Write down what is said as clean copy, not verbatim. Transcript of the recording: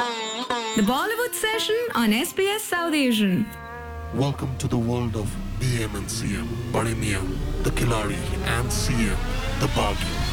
The Bollywood Session on SBS South Asian. Welcome to the world of BM and CM, Bade Miyan, the Khiladi, and CM, the Baghi.